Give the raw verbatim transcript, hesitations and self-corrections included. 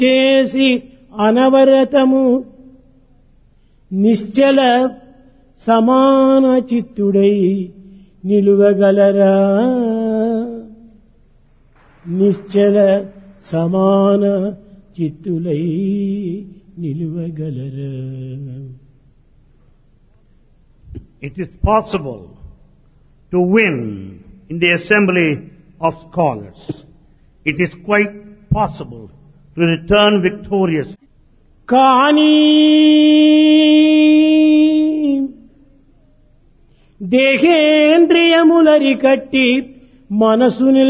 చేసి అనవరతము నిశ్చల సమాన చిత్తుడై నిలువగలరా నిశ్చల సమాన చిత్తులై నిలువగలరా. It is possible to win in the assembly of scholars. It is quite possible to return victorious. కానీ దేహేంద్రియములరి కట్టి మనసుని